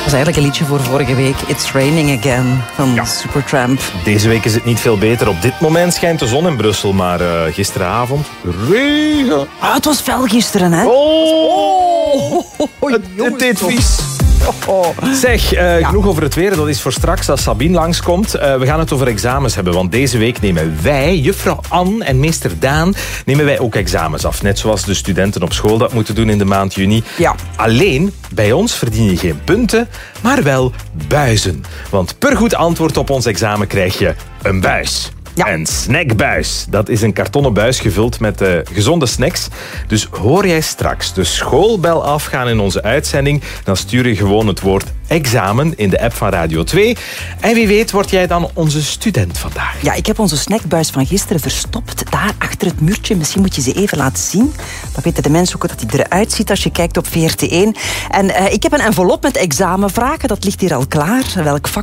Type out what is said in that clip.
is eigenlijk een liedje voor vorige week. It's Raining Again van Supertramp. Deze week is het niet veel beter. Op dit moment schijnt de zon in Brussel, maar gisteravond regen. Het was fel gisteren, hè? Het deed vies. Zeg, genoeg over het weer. Dat is voor straks als Sabine langskomt. We gaan het over examens hebben, want deze week nemen wij, juffrouw Anne en meester Daan, nemen wij ook examens af. Net zoals de studenten op school dat moeten doen in de maand juni. Ja. Alleen, bij ons verdien je geen punten, maar wel buizen. Want per goed antwoord op ons examen krijg je een buis. Ja. Een snackbuis. Dat is een kartonnen buis gevuld met gezonde snacks. Dus hoor jij straks de schoolbel afgaan in onze uitzending, dan stuur je gewoon het woord examen in de app van Radio 2. En wie weet word jij dan onze student vandaag. Ja, ik heb onze snackbuis van gisteren verstopt. Daar achter het muurtje. Misschien moet je ze even laten zien. Dan weten de mensen ook dat hij eruit ziet als je kijkt op VRT1. En ik heb een envelop met examenvragen. Dat ligt hier al klaar. Welk vak